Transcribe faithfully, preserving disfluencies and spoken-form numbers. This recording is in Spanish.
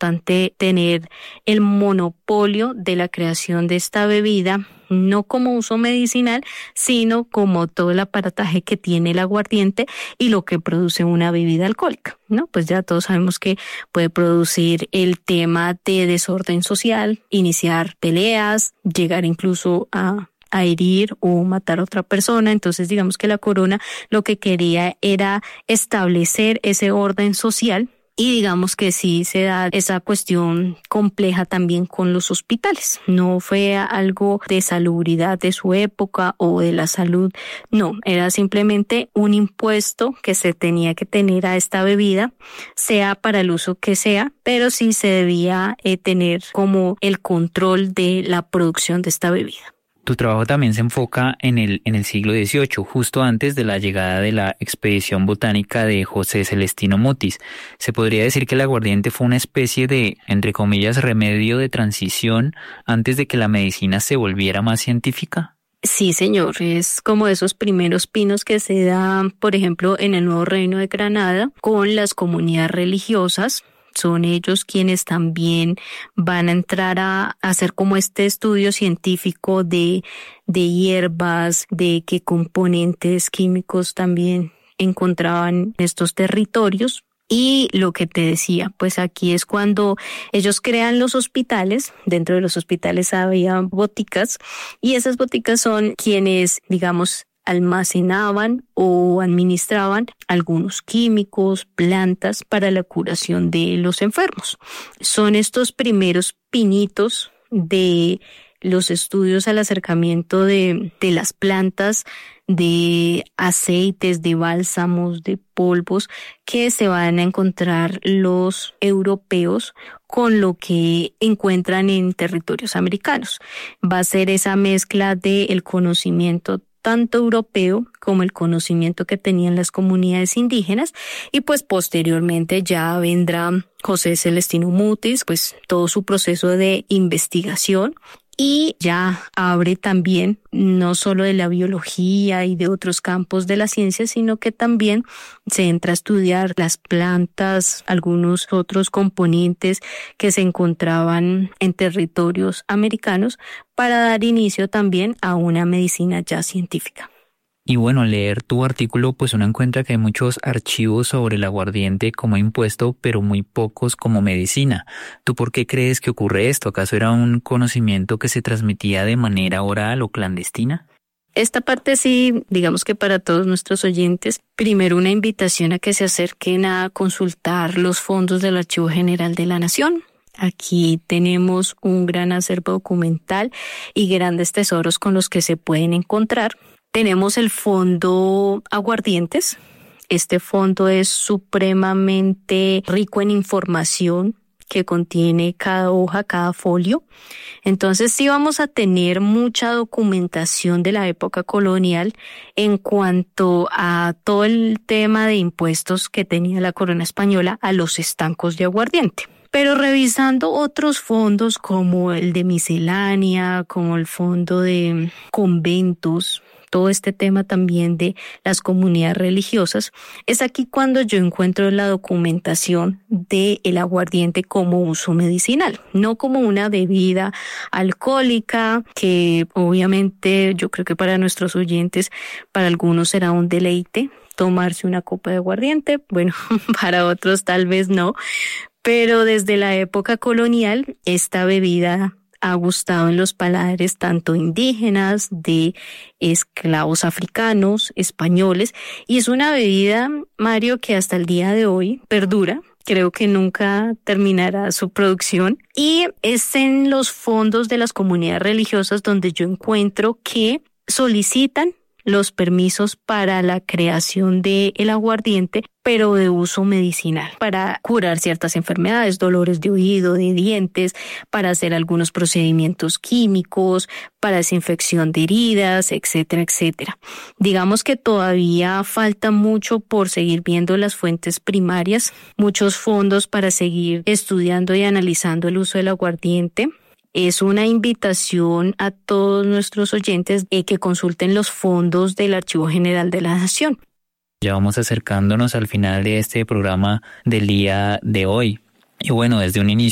importante tener el monopolio de la creación de esta bebida, no como uso medicinal, sino como todo el aparataje que tiene el aguardiente y lo que produce una bebida alcohólica, ¿no? Pues ya todos sabemos que puede producir el tema de desorden social, iniciar peleas, llegar incluso a a herir o matar a otra persona. Entonces digamos que la corona lo que quería era establecer ese orden social. Y digamos que sí se da esa cuestión compleja también con los hospitales. No fue algo de salubridad de su época o de la salud. No, era simplemente un impuesto que se tenía que tener a esta bebida, sea para el uso que sea, pero sí se debía eh, tener como el control de la producción de esta bebida. Tu trabajo también se enfoca en el, en el siglo dieciocho, justo antes de la llegada de la expedición botánica de José Celestino Mutis. ¿Se podría decir que el aguardiente fue una especie de, entre comillas, remedio de transición antes de que la medicina se volviera más científica? Sí, señor, es como esos primeros pinos que se dan, por ejemplo, en el Nuevo Reino de Granada con las comunidades religiosas. Son ellos quienes también van a entrar a hacer como este estudio científico de, de hierbas, de qué componentes químicos también encontraban en estos territorios. Y lo que te decía, pues aquí es cuando ellos crean los hospitales. Dentro de los hospitales había boticas y esas boticas son quienes, digamos, almacenaban o administraban algunos químicos, plantas para la curación de los enfermos. Son estos primeros pinitos de los estudios al acercamiento de, de las plantas, de aceites, de bálsamos, de polvos que se van a encontrar los europeos con lo que encuentran en territorios americanos. Va a ser esa mezcla del conocimiento tanto europeo como el conocimiento que tenían las comunidades indígenas, y pues posteriormente ya vendrá José Celestino Mutis, pues todo su proceso de investigación. Y ya abre también no solo de la biología y de otros campos de la ciencia, sino que también se entra a estudiar las plantas, algunos otros componentes que se encontraban en territorios americanos para dar inicio también a una medicina ya científica. Y bueno, al leer tu artículo, pues uno encuentra que hay muchos archivos sobre el aguardiente como impuesto, pero muy pocos como medicina. ¿Tú por qué crees que ocurre esto? ¿Acaso era un conocimiento que se transmitía de manera oral o clandestina? Esta parte sí, digamos que para todos nuestros oyentes, primero una invitación a que se acerquen a consultar los fondos del Archivo General de la Nación. Aquí tenemos un gran acervo documental y grandes tesoros con los que se pueden encontrar. Tenemos el fondo Aguardientes. Este fondo es supremamente rico en información que contiene cada hoja, cada folio. Entonces sí vamos a tener mucha documentación de la época colonial en cuanto a todo el tema de impuestos que tenía la corona española a los estancos de aguardiente. Pero revisando otros fondos como el de miscelánea, como el fondo de conventos, todo este tema también de las comunidades religiosas, es aquí cuando yo encuentro la documentación del aguardiente como uso medicinal, no como una bebida alcohólica que obviamente yo creo que para nuestros oyentes, para algunos será un deleite tomarse una copa de aguardiente, bueno, para otros tal vez no, pero desde la época colonial esta bebida ha gustado en los paladares tanto indígenas, de esclavos africanos, españoles, y es una bebida, Mario, que hasta el día de hoy perdura. Creo que nunca terminará su producción y es en los fondos de las comunidades religiosas donde yo encuentro que solicitan los permisos para la creación del aguardiente, pero de uso medicinal, para curar ciertas enfermedades, dolores de oído, de dientes, para hacer algunos procedimientos químicos, para desinfección de heridas, etcétera, etcétera. Digamos que todavía falta mucho por seguir viendo las fuentes primarias, muchos fondos para seguir estudiando y analizando el uso del aguardiente. Es una invitación a todos nuestros oyentes de que consulten los fondos del Archivo General de la Nación. Ya vamos acercándonos al final de este programa del día de hoy. Y bueno, desde un inicio